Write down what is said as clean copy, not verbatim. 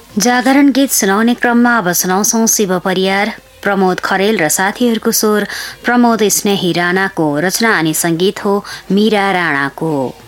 जागरण गीत सुनाउने क्रममा अब सुनाउँछौं शिव परियार, प्रमोद खरेल र साथीहरूको स्वर प्रमोद स्नेही राणाको, रचना अनि संगीत हो मीरा राणाको।